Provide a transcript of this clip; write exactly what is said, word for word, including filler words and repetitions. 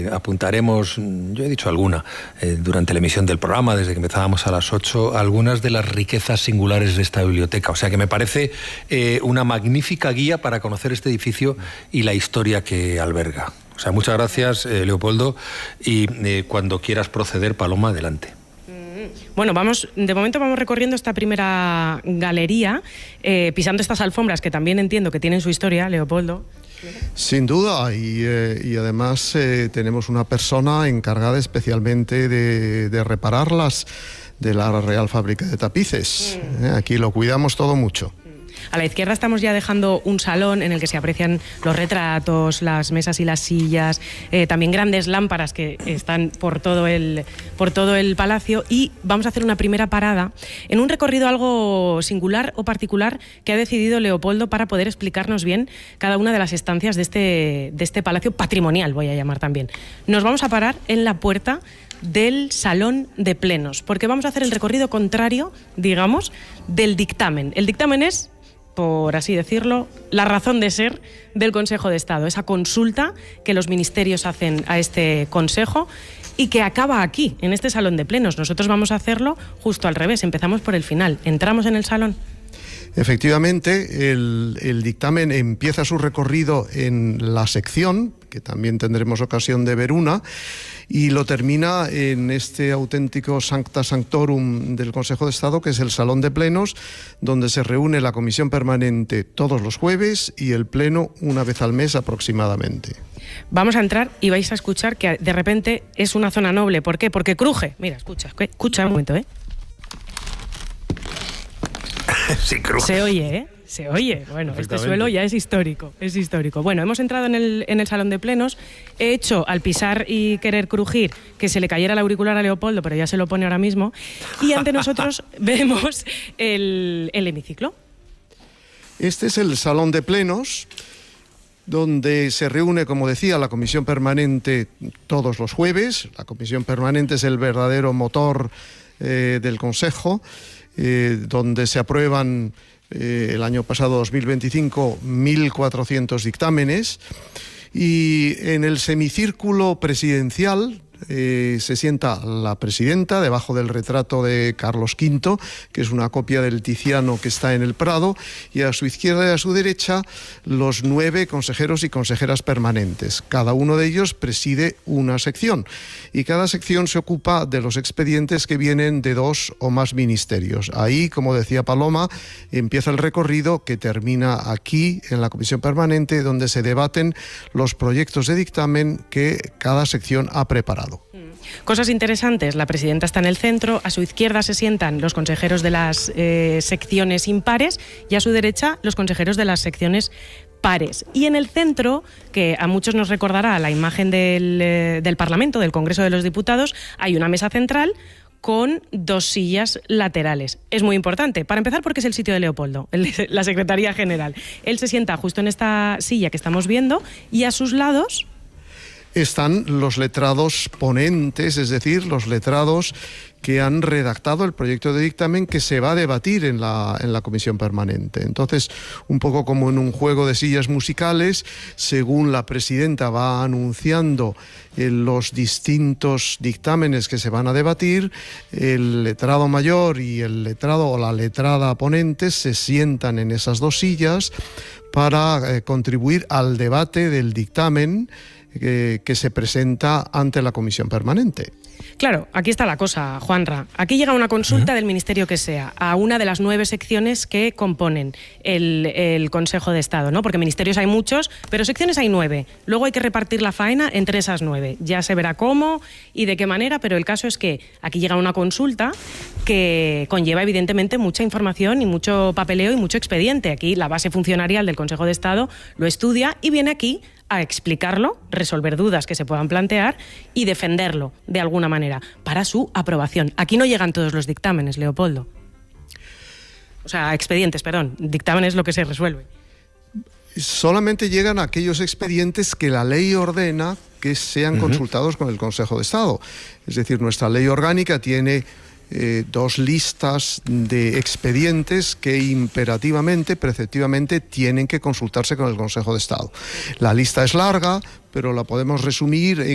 eh, apuntaremos, yo he dicho alguna, eh, durante la emisión del programa, desde que empezábamos a las ocho, algunas de las riquezas singulares de esta biblioteca. O sea que me parece eh, una magnífica guía para conocer este edificio y la historia que alberga. O sea, muchas gracias, eh, Leopoldo, y eh, cuando quieras proceder, Paloma, adelante. Bueno, vamos, de momento vamos recorriendo esta primera galería, eh, pisando estas alfombras que también entiendo que tienen su historia, Leopoldo. Sin duda, y, eh, y además eh, tenemos una persona encargada especialmente de, de repararlas, de la Real Fábrica de Tapices. Mm. Eh, aquí lo cuidamos todo mucho. A la izquierda estamos ya dejando un salón en el que se aprecian los retratos, las mesas y las sillas, eh, también grandes lámparas que están por todo el, por todo el palacio, y vamos a hacer una primera parada en un recorrido algo singular o particular que ha decidido Leopoldo para poder explicarnos bien cada una de las estancias de este, de este palacio patrimonial, voy a llamar también. Nos vamos a parar en la puerta del Salón de Plenos, porque vamos a hacer el recorrido contrario, digamos, del dictamen. El dictamen es, por así decirlo, la razón de ser del Consejo de Estado, esa consulta que los ministerios hacen a este Consejo y que acaba aquí, en este Salón de Plenos. Nosotros vamos a hacerlo justo al revés, empezamos por el final. ¿Entramos en el salón? Efectivamente, el, el dictamen empieza su recorrido en la sección, que también tendremos ocasión de ver una, y lo termina en este auténtico Sancta Sanctorum del Consejo de Estado, que es el Salón de Plenos, donde se reúne la Comisión Permanente todos los jueves y el Pleno una vez al mes aproximadamente. Vamos a entrar y vais a escuchar que de repente es una zona noble. ¿Por qué? Porque cruje. Mira, escucha, escucha un momento, ¿eh? Sí, cruje. Se oye, ¿eh? Se oye. Bueno, este suelo ya es histórico, es histórico. Bueno, hemos entrado en el, en el Salón de Plenos. He hecho, al pisar y querer crujir, que se le cayera el auricular a Leopoldo, pero ya se lo pone ahora mismo. Y ante nosotros vemos el, el hemiciclo. Este es el Salón de Plenos, donde se reúne, como decía, la Comisión Permanente todos los jueves. La Comisión Permanente es el verdadero motor eh, del Consejo, eh, donde se aprueban eh, el año pasado, dos mil veinticinco, mil cuatrocientos dictámenes. Y en el semicírculo presidencial Eh, se sienta la presidenta debajo del retrato de Carlos quinto, que es una copia del Tiziano que está en el Prado, y a su izquierda y a su derecha los nueve consejeros y consejeras permanentes. Cada uno de ellos preside una sección y cada sección se ocupa de los expedientes que vienen de dos o más ministerios. Ahí, como decía Paloma, empieza el recorrido que termina aquí en la Comisión Permanente, donde se debaten los proyectos de dictamen que cada sección ha preparado. Cosas interesantes, la presidenta está en el centro, a su izquierda se sientan los consejeros de las eh, secciones impares y a su derecha los consejeros de las secciones pares. Y en el centro, que a muchos nos recordará la imagen del, eh, del Parlamento, del Congreso de los Diputados, hay una mesa central con dos sillas laterales. Es muy importante, para empezar, porque es el sitio de Leopoldo, el de la Secretaría General. Él se sienta justo en esta silla que estamos viendo y a sus lados están los letrados ponentes, es decir, los letrados que han redactado el proyecto de dictamen que se va a debatir en la, en la Comisión Permanente. Entonces, un poco como en un juego de sillas musicales, según la presidenta va anunciando eh, los distintos dictámenes que se van a debatir, el letrado mayor y el letrado o la letrada ponente se sientan en esas dos sillas para eh, contribuir al debate del dictamen Que, que se presenta ante la Comisión Permanente. Claro, aquí está la cosa, Juanra. Aquí llega una consulta del ministerio que sea a una de las nueve secciones que componen el, el Consejo de Estado, ¿no? Porque ministerios hay muchos, pero secciones hay nueve. Luego hay que repartir la faena entre esas nueve. Ya se verá cómo y de qué manera, pero el caso es que aquí llega una consulta que conlleva evidentemente mucha información y mucho papeleo y mucho expediente. Aquí la base funcionarial del Consejo de Estado lo estudia y viene aquí a explicarlo, resolver dudas que se puedan plantear y defenderlo de alguna manera para su aprobación. Aquí no llegan todos los dictámenes, Leopoldo. O sea, expedientes, perdón. Dictamen es lo que se resuelve. Solamente llegan aquellos expedientes que la ley ordena que sean uh-huh. consultados con el Consejo de Estado. Es decir, nuestra ley orgánica tiene Eh, dos listas de expedientes que imperativamente, preceptivamente, tienen que consultarse con el Consejo de Estado. La lista es larga, pero la podemos resumir en